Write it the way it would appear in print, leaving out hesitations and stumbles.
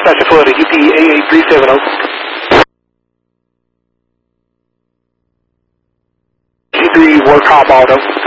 Dispatcher Florida, EP 88370. G3 work hop auto.